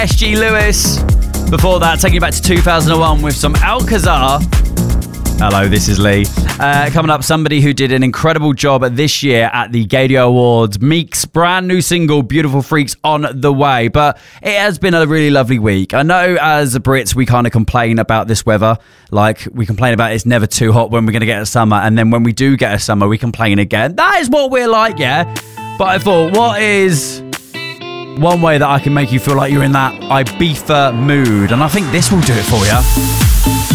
SG Lewis. Before that, taking you back to 2001 with some Alcazar. Hello, this is Lee. Coming up, somebody who did an incredible job this year at the Gadio Awards. Meek's brand new single, Beautiful Freaks, on the way. But it has been a really lovely week. I know as Brits, we kind of complain about this weather. Like, we complain about it's never too hot when we're going to get a summer. And then when we do get a summer, we complain again. That is what we're like, yeah? But I thought, what is one way that I can make you feel like you're in that Ibiza mood? And I think this will do it for you.